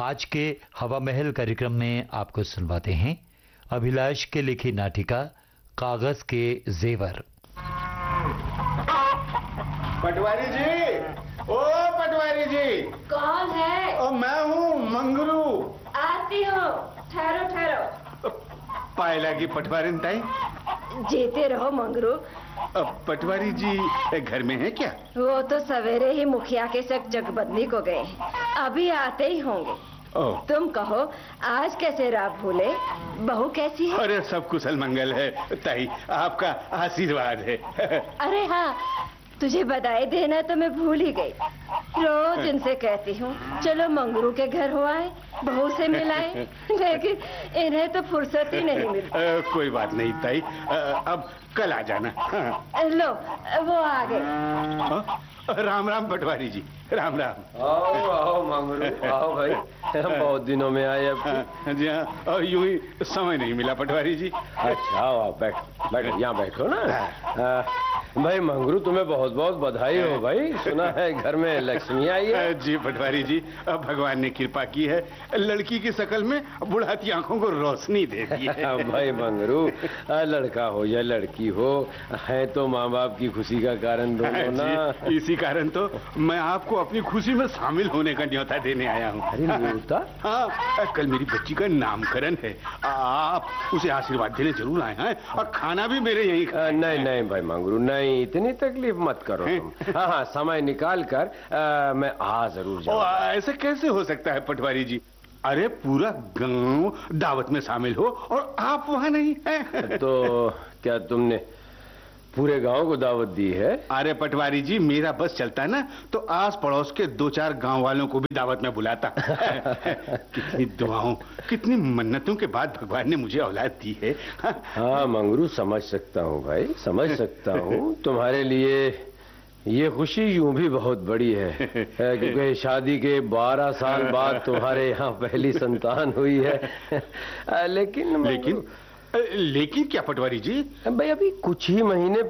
आज के हवा महल कार्यक्रम में आपको सुनवाते हैं अभिलाष के लिखी नाटिका कागज के जेवर। पटवारी जी, ओ पटवारी जी। कौन है? ओ मैं हूँ मंगरू। आती हूँ, ठहरो ठहरो। पायला की पटवारी ताई। जीते रहो मंगरू। पटवारी जी घर में है क्या? वो तो सवेरे ही मुखिया के संग जगबंदी को गए, अभी आते ही होंगे। तुम कहो आज कैसे रात भूले? बहू कैसी है? अरे सब कुशल मंगल है ताई, आपका आशीर्वाद है। अरे हाँ, तुझे बधाई देना तो मैं भूल ही गई। रोज इनसे कहती हूँ चलो मंगरू के घर हो आए, बहू से मिलाए, लेकिन इन्हें तो फुर्सत ही नहीं मिलती। कोई बात नहीं ताई, अब कल आ जाना। लो वो आ गए। राम राम पटवारी जी, राम राम। आओ आओ मंगरू, आओ भाई, बहुत दिनों में आए अब। जी हाँ, यूं ही समय नहीं मिला पटवारी जी। अच्छा आओ बैठो बैठो, यहाँ बैठो ना। भाई मंगरू तुम्हें बहुत बहुत बधाई हो भाई, सुना है घर में लक्ष्मी आई है। जी पटवारी जी, भगवान ने कृपा की है, लड़की की शकल में बुढ़ाती आंखों को रोशनी दे दी है। भाई मंगरू, लड़का हो या लड़की हो, है तो माँ बाप की खुशी का कारण दोनों ना। इसी कारण तो मैं आपको अपनी खुशी में शामिल होने का न्योता देने आया हूँ। अरे न्योता? हाँ, कल मेरी बच्ची का नामकरण है, आप उसे आशीर्वाद देने जरूर आए हैं, और खाना भी मेरे यहीं। नहीं नहीं भाई मंगरू, नहीं इतनी तकलीफ मत करो तुम। हाँ समय निकाल कर मैं जरूर जाऊंगा। ऐसे कैसे हो सकता है पटवारी जी? अरे पूरा गांव दावत में शामिल हो और आप वहाँ नहीं हैं। तो क्या तुमने पूरे गांव को दावत दी है? अरे पटवारी जी, मेरा बस चलता ना तो आस पड़ोस के 2-4 गांव वालों को भी दावत में बुलाता। कितनी दुआओं, कितनी मन्नतों के बाद भगवान ने मुझे औलाद दी है। हाँ मंगरू, समझ सकता हूँ भाई, समझ सकता हूँ। तुम्हारे लिए ये खुशी यूं भी बहुत बड़ी है, क्योंकि शादी के 12 साल बाद तुम्हारे यहाँ पहली संतान हुई है। लेकिन लेकिन क्या पटवारी जी? भाई अभी कुछ ही महीने